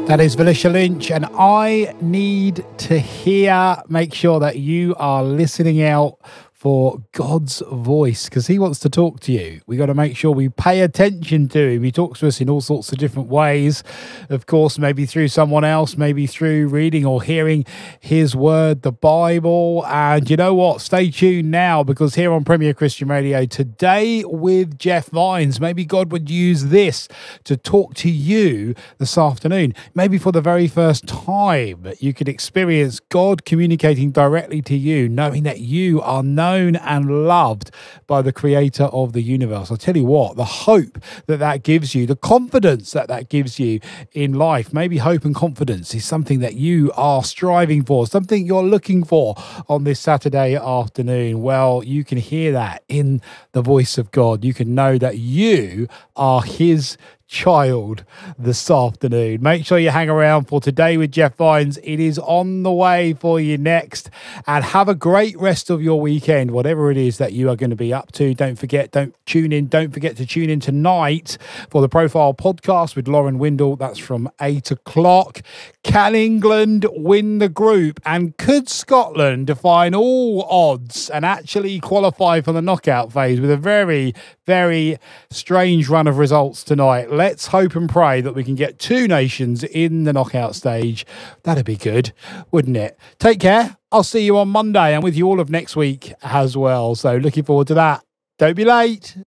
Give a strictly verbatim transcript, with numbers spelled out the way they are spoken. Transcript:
That is Felicia Lynch, and I Need to Hear. Make sure that you are listening out for God's voice, because he wants to talk to you. We got to make sure we pay attention to him. He talks to us in all sorts of different ways. Of course, maybe through someone else, maybe through reading or hearing his word, the Bible. And you know what? Stay tuned now, because here on Premier Christian Radio today with Jeff Vines, maybe God would use this to talk to you this afternoon. Maybe for the very first time, you could experience God communicating directly to you, knowing that you are known and loved by the creator of the universe. I'll tell you what, the hope that that gives you, the confidence that that gives you in life, maybe hope and confidence is something that you are striving for, something you're looking for on this Saturday afternoon. Well, you can hear that in the voice of God. You can know that you are his child this afternoon. Make sure you hang around for Today with Jeff Vines. It is on the way for you next. And have a great rest of your weekend, whatever it is that you are going to be up to. Don't forget, don't tune in. Don't forget to tune in tonight for the Profile podcast with Lauren Windle. That's from eight o'clock. Can England win the group? And could Scotland define all odds and actually qualify for the knockout phase with a very, very strange run of results tonight? Let's hope and pray that we can get two nations in the knockout stage. That'd be good, wouldn't it? Take care. I'll see you on Monday and with you all of next week as well. So looking forward to that. Don't be late.